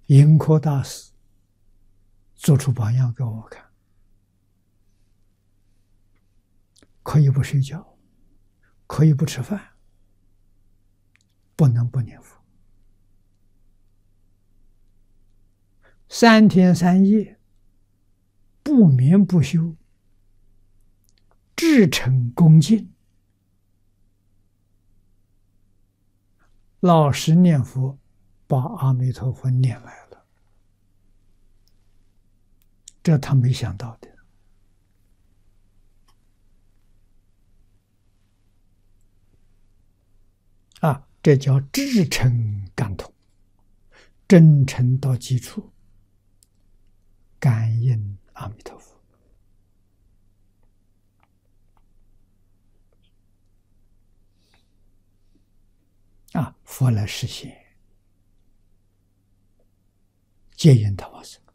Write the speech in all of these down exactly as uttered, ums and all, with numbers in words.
盈科大师做出榜样给我看，可以不睡觉，可以不吃饭，不能不念佛。三天三夜，不眠不休，至诚恭敬，老实念佛，把阿弥陀佛念来了。这他没想到的啊！这叫至诚感通，真诚到基础，感应阿弥陀佛啊！佛来实现，接引他往生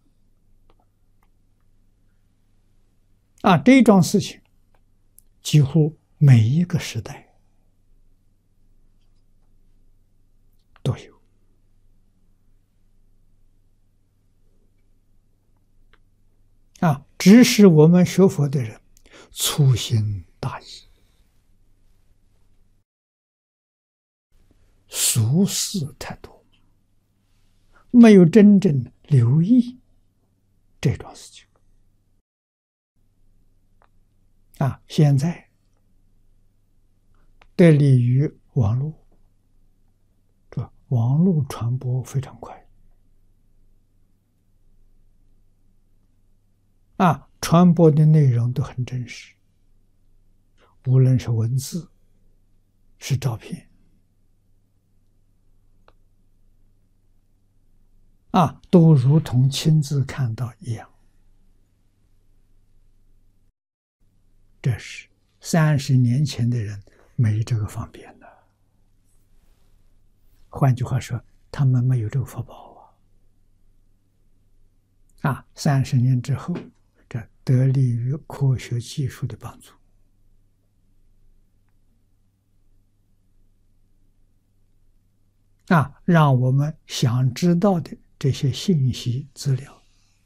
啊！这一桩事情，几乎每一个时代都有啊！只是我们学佛的人粗心大意，俗事太多，没有真正留意这桩事情啊！现在得利于网络，这网络传播非常快啊，传播的内容都很真实，无论是文字，是照片啊，都如同亲自看到一样。这是三十年前的人没这个方便的，换句话说，他们没有这个福报啊！啊，三十年之后，这得利于科学技术的帮助啊，让我们想知道的这些信息资料，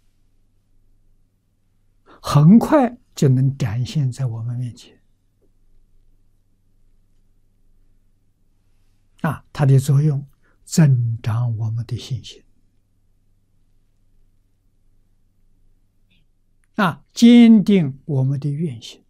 很快就能展现在我们面前啊！它的作用增长我们的信心啊，坚定我们的愿心